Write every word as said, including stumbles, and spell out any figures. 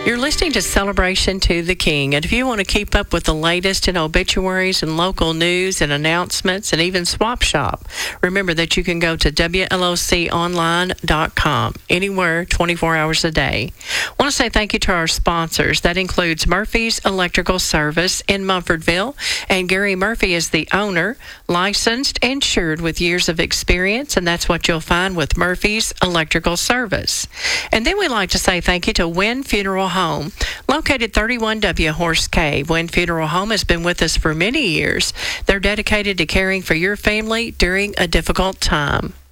You're listening to Celebration to the King, and if you want to keep up with the latest in obituaries and local news and announcements and even Swap Shop, remember that you can go to W L O C online dot com anywhere twenty-four hours a day. I want to say thank you to our sponsors. That includes Murphy's Electrical Service in Mumfordville, and Gary Murphy is the owner, licensed, insured with years of experience, and that's what you'll find with Murphy's Electrical Service. And then we like to say thank you to Wynn Funeral Home, located thirty-one W Horse Cave. Wynn Funeral Home has been with us for many years. They're dedicated to caring for your family during a difficult time.